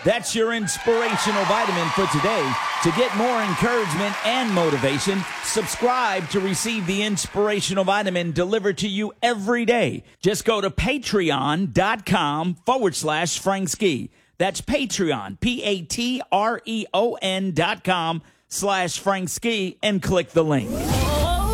That's your inspirational vitamin for today. To get more encouragement and motivation, subscribe to receive the inspirational vitamin delivered to you every day. Just go to patreon.com/Frank Ski. That's Patreon, Patreon.com/Frank Ski, and click the link.